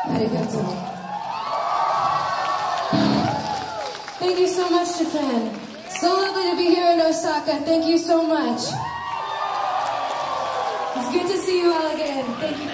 Arigato. Thank you so much, Japan. So lovely to be here in Osaka. Thank you so much. It's good to see you all again. Thank you.